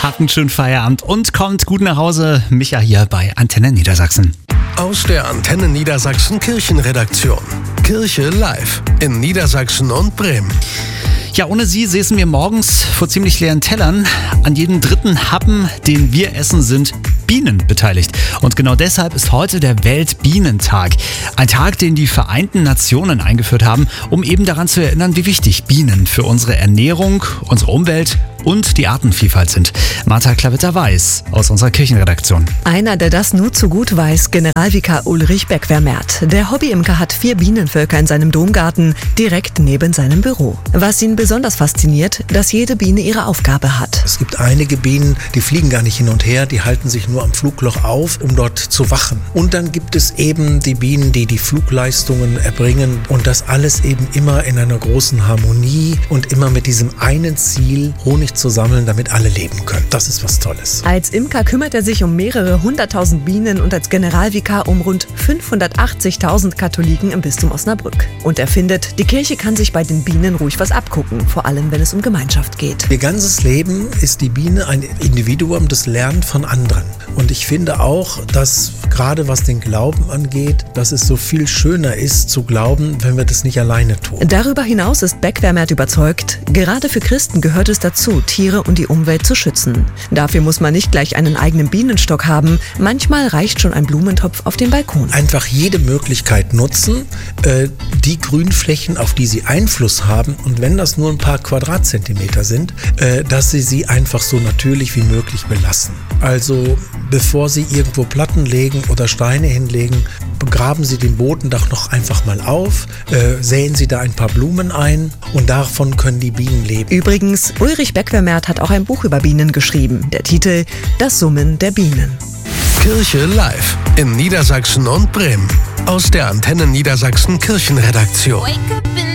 Habt einen schönen Feierabend und kommt gut nach Hause. Micha hier bei Antenne Niedersachsen. Aus der Antenne Niedersachsen Kirchenredaktion. Kirche live in Niedersachsen und Bremen. Ja, ohne sie säßen wir morgens vor ziemlich leeren Tellern. An jedem dritten Happen, den wir essen, sind Bienen beteiligt. Und genau deshalb ist heute der Weltbienentag. Ein Tag, den die Vereinten Nationen eingeführt haben, um eben daran zu erinnern, wie wichtig Bienen für unsere Ernährung, unsere Umwelt und die Artenvielfalt sind. Martha Klavitter-Weiß aus unserer Kirchenredaktion. Einer, der das nur zu gut weiß, Generalvikar Ulrich Beckwermerth. Der Hobbyimker hat 4 Bienenvölker in seinem Domgarten, direkt neben seinem Büro. Was ihn besonders fasziniert, dass jede Biene ihre Aufgabe hat. Es gibt einige Bienen, die fliegen gar nicht hin und her, die halten sich nur am Flugloch auf, um dort zu wachen. Und dann gibt es eben die Bienen, die die Flugleistungen erbringen und das alles eben immer in einer großen Harmonie und immer mit diesem einen Ziel, Honig zu sammeln, damit alle leben können. Das ist was Tolles. Als Imker kümmert er sich um mehrere 100.000 Bienen und als Generalvikar um rund 580.000 Katholiken im Bistum Osnabrück. Und er findet, die Kirche kann sich bei den Bienen ruhig was abgucken, vor allem wenn es um Gemeinschaft geht. Ihr ganzes Leben ist die Biene ein Individuum, das lernt von anderen. Und ich finde auch, dass gerade was den Glauben angeht, dass es so viel schöner ist zu glauben, wenn wir das nicht alleine tun. Darüber hinaus ist Beckwermerth überzeugt, gerade für Christen gehört es dazu, Tiere und die Umwelt zu schützen. Dafür muss man nicht gleich einen eigenen Bienenstock haben. Manchmal reicht schon ein Blumentopf auf dem Balkon. Einfach jede Möglichkeit nutzen, die Grünflächen, auf die sie Einfluss haben, und wenn das nur ein paar Quadratzentimeter sind, dass sie einfach so natürlich wie möglich belassen. Also bevor Sie irgendwo Platten legen oder Steine hinlegen, begraben Sie den Boden doch noch einfach mal auf, säen Sie da ein paar Blumen ein und davon können die Bienen leben. Übrigens, Ulrich Beckwermerth hat auch ein Buch über Bienen geschrieben. Der Titel Das Summen der Bienen. Kirche live in Niedersachsen und Bremen. Aus der Antenne Niedersachsen Kirchenredaktion. Wake up in